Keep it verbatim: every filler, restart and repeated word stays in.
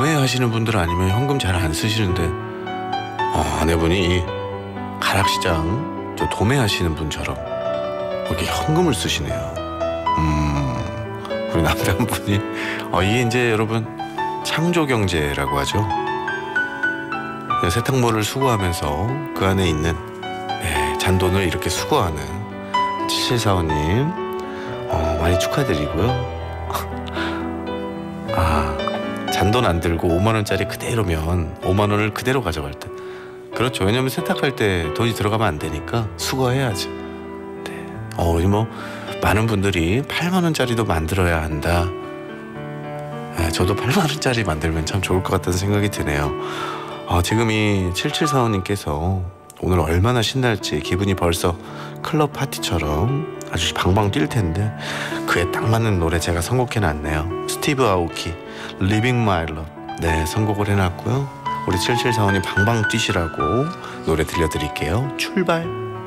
도매하시는 분들 아니면 현금 잘 안 쓰시는데 어, 아내분이 가락시장 저 도매하시는 분처럼 여기 현금을 쓰시네요. 음, 우리 남편분이 어, 이게 이제 여러분 창조경제라고 하죠. 세탁물을 수거하면서 그 안에 있는 네, 잔돈을 이렇게 수거하는 칠칠사오님 어, 많이 축하드리고요. 아, 잔돈 안 들고 오만 원짜리 그대로면 오만 원을 그대로 가져갈 때 그렇죠. 왜냐면 세탁할 때 돈이 들어가면 안 되니까 수거해야죠. 네. 어, 뭐 많은 분들이 팔만 원짜리도 만들어야 한다. 네, 저도 팔만 원짜리 만들면 참 좋을 것 같다는 생각이 드네요. 어, 지금 이 칠칠사오님께서 오늘 얼마나 신날지 기분이 벌써 클럽 파티처럼 아주 방방 뛸 텐데 그에 딱 맞는 노래 제가 선곡해놨네요. 스티브 아오키 Living My Love 네 선곡을 해놨고요. 우리 칠칠사오님 방방 뛰시라고 노래 들려드릴게요. 출발.